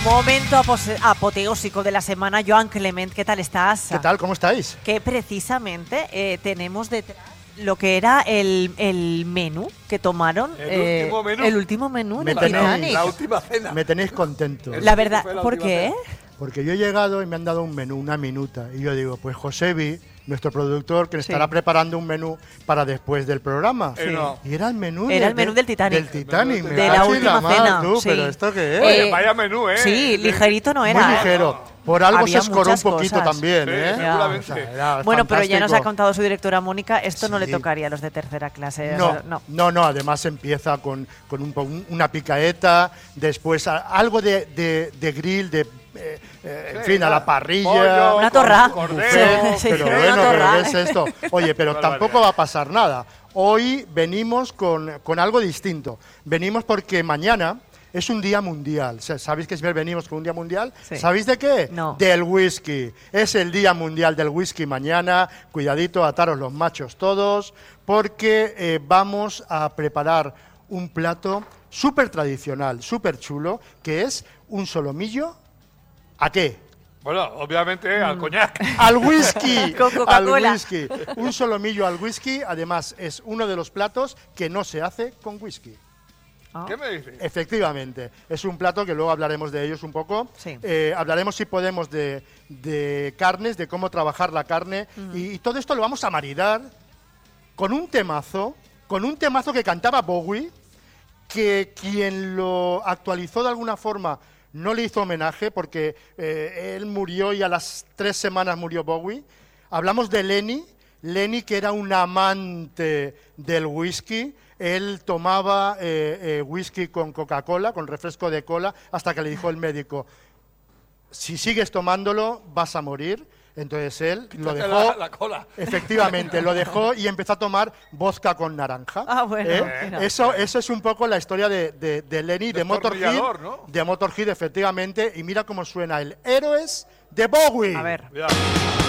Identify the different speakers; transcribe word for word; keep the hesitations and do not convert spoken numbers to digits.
Speaker 1: Momento apoteósico de la semana. Joan Clement, ¿qué tal estás?
Speaker 2: ¿Qué tal? ¿Cómo estáis?
Speaker 1: Que precisamente eh, tenemos detrás lo que era el, el menú que tomaron.
Speaker 3: El
Speaker 1: eh,
Speaker 3: último menú.
Speaker 1: El último menú
Speaker 2: Me
Speaker 1: de
Speaker 2: tenéis-
Speaker 1: Titanic.
Speaker 3: La última cena.
Speaker 2: Me tenéis contento.
Speaker 1: La verdad,
Speaker 3: Fue la
Speaker 1: ¿por
Speaker 3: última
Speaker 1: qué?
Speaker 3: cena.
Speaker 2: Porque yo he llegado y me han dado un menú, una minuta. Y yo digo, pues Josebi, nuestro productor, que
Speaker 1: Sí.
Speaker 2: estará preparando un menú para después del programa.
Speaker 3: Eh, no.
Speaker 2: Y era el menú,
Speaker 1: Era
Speaker 2: de-
Speaker 1: el menú
Speaker 2: de-
Speaker 1: del Titanic.
Speaker 2: Del Titanic.
Speaker 3: De
Speaker 2: me
Speaker 1: De la
Speaker 2: cago en
Speaker 1: última
Speaker 2: mar,
Speaker 1: cena.
Speaker 2: tú,
Speaker 1: sí.
Speaker 2: Pero ¿esto qué es?
Speaker 3: Oye,
Speaker 1: Eh,
Speaker 3: vaya menú, ¿eh?
Speaker 1: Sí, ligerito no
Speaker 2: Muy
Speaker 1: era.
Speaker 2: ligero. Por algo
Speaker 1: Había
Speaker 2: se escoró un
Speaker 1: muchas
Speaker 2: poquito
Speaker 1: cosas.
Speaker 2: también,
Speaker 3: Sí,
Speaker 2: ¿eh?
Speaker 3: seguramente.
Speaker 2: O sea, era
Speaker 1: Bueno, pero ya nos ha
Speaker 2: fantástico.
Speaker 1: contado su directora Mónica, esto no le
Speaker 2: Sí.
Speaker 1: tocaría a los de tercera clase. o
Speaker 2: No,
Speaker 1: sea, no.
Speaker 2: no, no, además empieza con, con un po- un- una picaeta, después a- algo de, de- de grill, de, eh, eh, en
Speaker 3: Sí,
Speaker 2: fin, a la
Speaker 3: nada.
Speaker 2: parrilla.
Speaker 3: Pollo,
Speaker 1: Una torra.
Speaker 3: cordero.
Speaker 2: Buffet,
Speaker 1: Sí,
Speaker 2: pero
Speaker 1: una
Speaker 2: bueno, pero
Speaker 1: torra.
Speaker 2: ¿qué es esto? Oye, pero
Speaker 3: Qué
Speaker 2: tampoco
Speaker 3: barbaridad.
Speaker 2: va a pasar nada. Hoy venimos con, con algo distinto. Venimos porque mañana es un día mundial. Sa- ¿Sabéis que venimos con un día mundial?
Speaker 1: Sí.
Speaker 2: ¿Sabéis de qué?
Speaker 1: No.
Speaker 2: Del whisky. Es el día mundial del whisky mañana. Cuidadito, ataros los machos todos, porque eh, vamos a preparar un plato súper tradicional, súper chulo, que es un solomillo. ¿A qué?
Speaker 3: Bueno, obviamente al coñac.
Speaker 2: Al whisky,
Speaker 1: Con Coca-Cola.
Speaker 2: al whisky. Un solomillo al whisky, además es uno de los platos que no se hace con whisky.
Speaker 1: Ah.
Speaker 3: ¿Qué me dices?
Speaker 2: Efectivamente, es un plato que luego hablaremos de ellos un poco.
Speaker 1: Sí.
Speaker 2: Eh, hablaremos, si podemos, de, de carnes, de cómo trabajar la carne. y, y todo esto lo vamos a maridar con un temazo, con un temazo que cantaba Bowie, que quien lo actualizó de alguna forma no le hizo homenaje porque eh, él murió y a las tres semanas murió Bowie. Hablamos de Lenny, Lenny que era un amante del whisky. Él tomaba eh, eh, whisky con Coca-Cola, con refresco de cola, hasta que le dijo el médico, si sigues tomándolo vas a morir. Entonces él lo
Speaker 3: Quítate
Speaker 2: dejó,
Speaker 3: la- la cola.
Speaker 2: efectivamente, lo dejó y empezó a tomar vodka con naranja.
Speaker 1: Ah, bueno,
Speaker 2: ¿Eh?
Speaker 1: mira.
Speaker 2: Eso, eso es un poco la historia de, de, de Lenny, de Motorhead,
Speaker 3: Destornillador, ¿no?
Speaker 2: de Motorhead, efectivamente, y mira cómo suena el Héroes de Bowie.
Speaker 1: A ver.
Speaker 3: Ya.